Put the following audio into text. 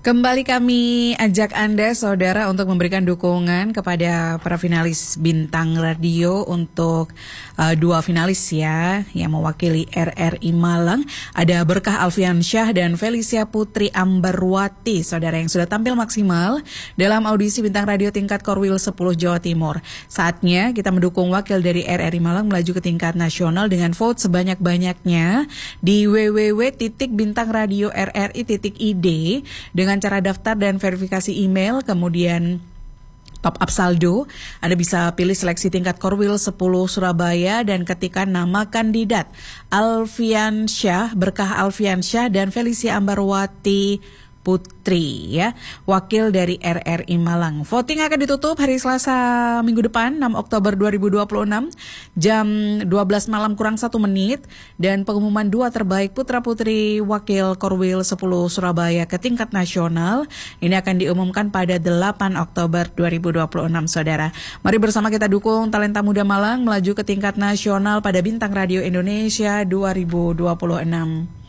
Kembali kami ajak Anda, saudara, untuk memberikan dukungan kepada para finalis Bintang Radio untuk dua finalis ya, yang mewakili RRI Malang. Ada Berkah Alfiansyah dan Felicia Putri Ambarwati, saudara, yang sudah tampil maksimal dalam audisi Bintang Radio tingkat Korwil 10 Jawa Timur. Saatnya kita mendukung wakil dari RRI Malang melaju ke tingkat nasional dengan vote sebanyak-banyaknya di www.bintangradiorri.id dengan cara daftar dan verifikasi email, kemudian top up saldo. Anda bisa pilih seleksi tingkat Korwil 10 Surabaya dan ketikkan nama kandidat Alfiansyah, Berkah Alfiansyah dan Felicia Ambarwati Putri ya, wakil dari RRI Malang. Voting akan ditutup hari Selasa minggu depan 6 Oktober 2026 jam 12 malam kurang 1 menit, dan pengumuman dua terbaik putra-putri wakil Korwil 10 Surabaya ke tingkat nasional ini akan diumumkan pada 8 Oktober 2026, saudara. Mari bersama kita dukung talenta muda Malang melaju ke tingkat nasional pada Bintang Radio Indonesia 2026.